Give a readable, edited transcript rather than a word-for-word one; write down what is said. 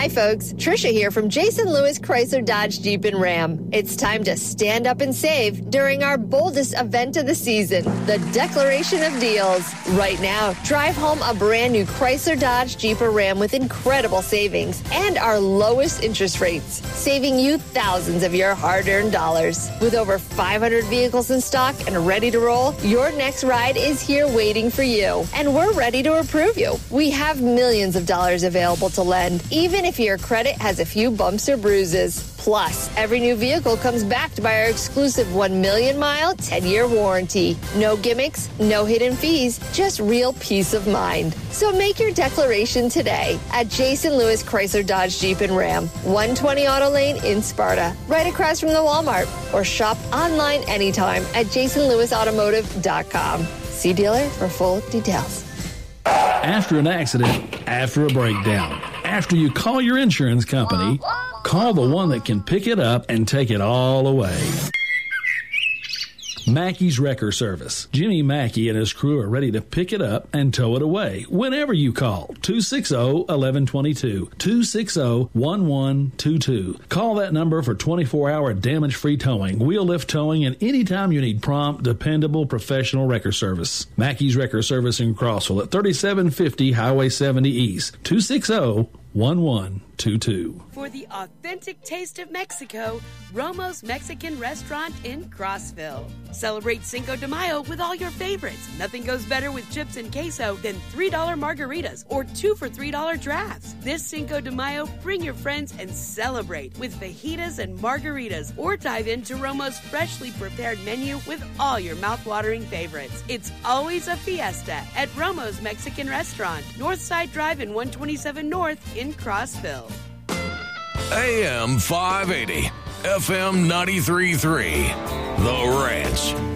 Hi, folks. Trisha here from Jason Lewis Chrysler Dodge Jeep and Ram. It's time to stand up and save during our boldest event of the season, the Declaration of Deals. Right now, drive home a brand new Chrysler Dodge Jeep or Ram with incredible savings and our lowest interest rates, saving you thousands of your hard-earned dollars. With over 500 vehicles in stock and ready to roll, your next ride is here waiting for you, and we're ready to approve you. We have millions of dollars available to lend, even if your credit has a few bumps or bruises. Plus, every new vehicle comes backed by our exclusive 1 million mile, 10-year warranty. No gimmicks, no hidden fees, just real peace of mind. So make your declaration today at Jason Lewis Chrysler Dodge Jeep and Ram, 120 Auto Lane in Sparta, right across from the Walmart, or shop online anytime at jasonlewisautomotive.com. See dealer for full details. After an accident, after a breakdown, after you call your insurance company, call the one that can pick it up and take it all away. Mackey's Wrecker Service. Jimmy Mackey and his crew are ready to pick it up and tow it away whenever you call. 260-1122. 260-1122. Call that number for 24-hour damage-free towing, wheel lift towing, and anytime you need prompt, dependable, professional wrecker service. Mackey's Wrecker Service in Crossville at 3750 Highway 70 East. 260-1122. For the authentic taste of Mexico, Romo's Mexican Restaurant in Crossville. Celebrate Cinco de Mayo with all your favorites. Nothing goes better with chips and queso than $3 margaritas or 2 for $3 drafts. This Cinco de Mayo, bring your friends and celebrate with fajitas and margaritas, or dive into Romo's freshly prepared menu with all your mouth-watering favorites. It's always a fiesta at Romo's Mexican Restaurant, Northside Drive and 127 North in Crossville. AM 580, FM 93.3, The Ranch.